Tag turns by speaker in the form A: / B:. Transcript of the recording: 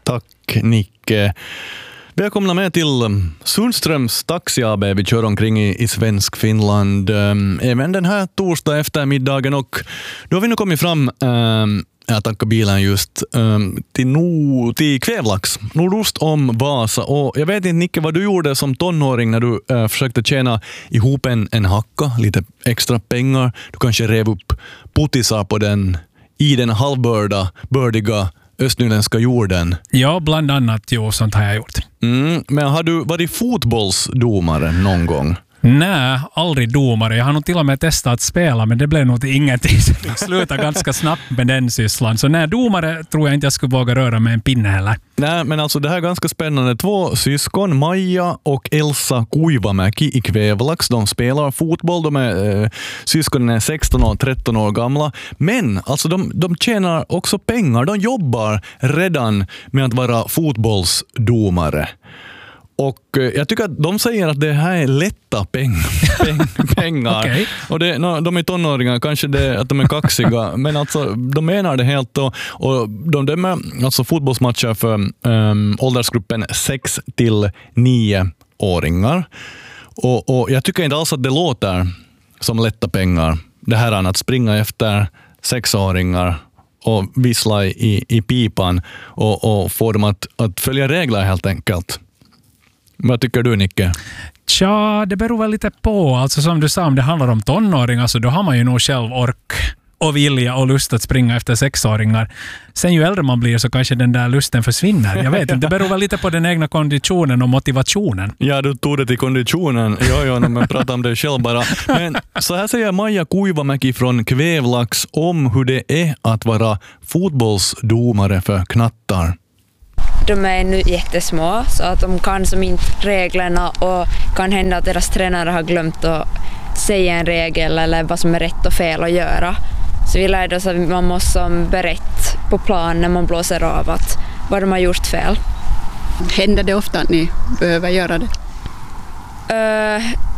A: Tack Nicke. Välkomna med till Sundströms Taxi AB. Vi kör omkring i svensk Finland även den här torsdag eftermiddagen, och då har vi nu kommit fram jag tackar bilen just till Kvävlax, nordost om Vasa. Och jag vet inte Nicke vad du gjorde som tonåring när du försökte tjäna ihop en hacka, lite extra pengar. Du kanske rev upp putisar på i den halvbördiga östnyländska jorden.
B: Ja, bland annat sånt har jag gjort.
A: Men har du varit fotbollsdomare någon gång?
B: Nej, aldrig domare. Jag har nog till och med testat att spela, men det blev nog ingenting. Så jag slutade ganska snabbt med den sysslan. Så nej, domare tror jag inte jag skulle våga röra med en pinne heller.
A: Nej, men alltså det här är ganska spännande. 2 syskon, Maja och Elsa Kuivamäki i Kvävlax. De spelar fotboll. Syskonen är 16 och 13 år gamla. Men alltså de tjänar också pengar. De jobbar redan med att vara fotbollsdomare. Och jag tycker att de säger att det här är lätta pengar.
B: Okay.
A: Och de är tonåringar, kanske det att de är kaxiga, men alltså de menar det helt, och de dömer alltså fotbollsmatcher för åldersgruppen 6-9-åringar. Och jag tycker inte alls att det låter som lätta pengar. Det här är att springa efter 6-åringar och vissla i pipan och få dem att följa regler helt enkelt. Vad tycker du, Nicke?
B: Tja, det beror väl lite på. Alltså som du sa, om det handlar om tonåringar så då har man ju nog själv ork och vilja och lust att springa efter 6-åringar. Sen ju äldre man blir så kanske den där lusten försvinner. Jag vet inte, det beror väl lite på den egna konditionen och motivationen.
A: Ja, du tog det till konditionen. Ja, men prata om det själv bara. Men så här säger Maja Kuivamäki från Kvävlax om hur det är att vara fotbollsdomare för knattar.
C: De är nu jättesmå så att de kan som inte reglerna, och kan hända att deras tränare har glömt att säga en regel eller vad som är rätt och fel att göra. Så vi lärde oss att man måste berätta på plan när man blåser av att vad de har gjort fel.
D: Händer det ofta att ni behöver göra det?